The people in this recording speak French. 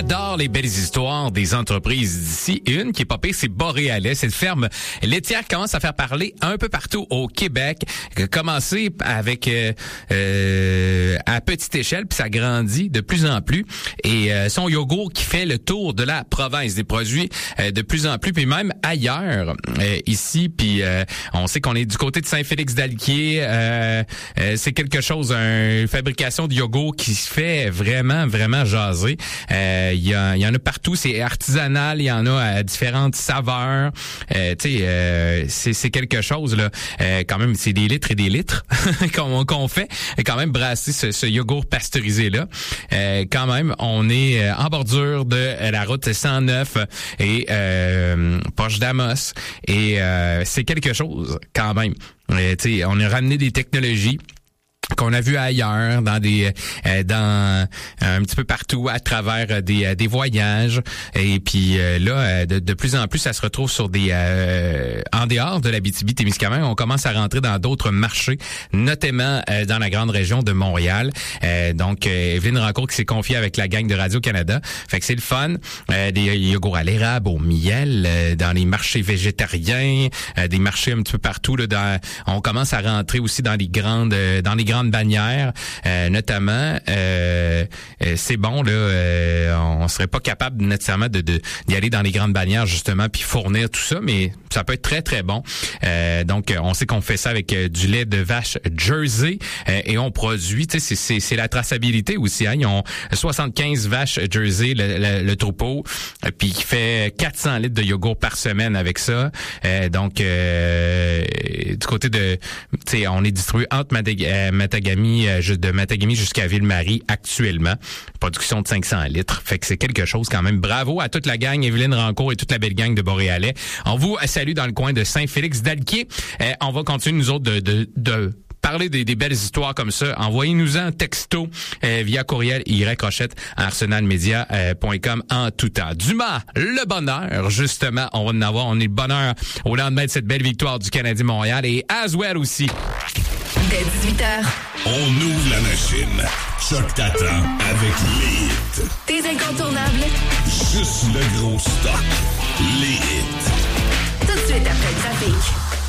J'adore les belles histoires des entreprises d'ici. Une qui est pas pire, c'est Boréalais. Cette ferme laitière qui commence à faire parler un peu partout au Québec. Commencé avec à petite échelle, puis ça grandit de plus en plus. Et son yogourt qui fait le tour de la province, des produits de plus en plus, puis même ailleurs ici. Puis on sait qu'on est du côté de Saint-Félix-d'Alquier. C'est quelque chose, une fabrication de yogourt qui se fait vraiment jaser. Il y en a partout, c'est artisanal, il y en a à différentes saveurs. C'est quelque chose là. Quand même, c'est des litres et des litres qu'on fait. Quand même brasser ce yogourt pasteurisé là. Quand même, on est en bordure de la route 109 et Poche d'Amos. Et c'est quelque chose quand même. On a ramené des technologies qu'on a vu ailleurs dans un petit peu partout à travers des voyages, et puis là de plus en plus ça se retrouve sur en dehors de l'Abitibi-Témiscamingue. On commence à rentrer dans d'autres marchés, notamment dans la grande région de Montréal. Donc Evelyne Rancourt qui s'est confiée avec la gang de Radio-Canada, fait que c'est le fun. Des yogourts à l'érable, au miel, dans les marchés végétariens, des marchés un petit peu partout là. On commence à rentrer aussi dans les grandes bannières, notamment. C'est bon là, on serait pas capable nécessairement d'y aller dans les grandes bannières justement puis fournir tout ça, mais ça peut être très très bon. Donc on sait qu'on fait ça avec du lait de vache Jersey et on produit, tu sais, c'est la traçabilité aussi. Hein? Ils ont 75 vaches Jersey le troupeau, puis qui fait 400 litres de yogourt par semaine avec ça. Donc du côté de, tu sais, on est distribué entre de Matagami jusqu'à Ville-Marie actuellement. Production de 500 litres. Fait que c'est quelque chose quand même. Bravo à toute la gang, Evelyne Rancourt et toute la belle gang de Boréalais. On vous salue dans le coin de Saint-Félix-d'Alquier. On va continuer, nous autres, de parler des belles histoires comme ça. Envoyez-nous un texto via courriel yrochette@arsenalmedia.com en tout temps. Dumas, le bonheur, justement, on va en avoir. On est le bonheur au lendemain de cette belle victoire du Canadien Montréal et Aswell aussi. Dès 18h. On ouvre la machine. Choc t'attend avec les hits. Tes incontournables. Juste le gros stock. Les hits. Tout de suite après le trafic.